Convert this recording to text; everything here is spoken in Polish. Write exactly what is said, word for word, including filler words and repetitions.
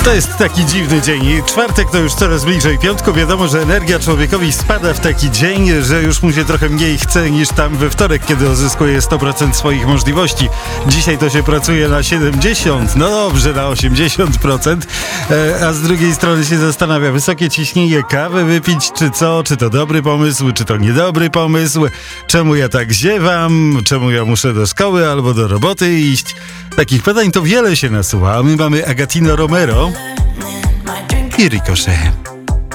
To jest taki dziwny dzień. Czwartek to już coraz bliżej piątku. Wiadomo, że energia człowiekowi spada w taki dzień, że już mu się trochę mniej chce niż tam we wtorek, kiedy uzyskuje sto procent swoich możliwości. Dzisiaj to się pracuje na siedemdziesiąt, no dobrze, na osiemdziesiąt procent, e, a z drugiej strony się zastanawia, wysokie ciśnienie, kawę wypić, czy co, czy to dobry pomysł, czy to niedobry pomysł, czemu ja tak ziewam, czemu ja muszę do szkoły albo do roboty iść. Takich pytań to wiele się nasuwa, a my mamy Agatino Romero i Ricochet.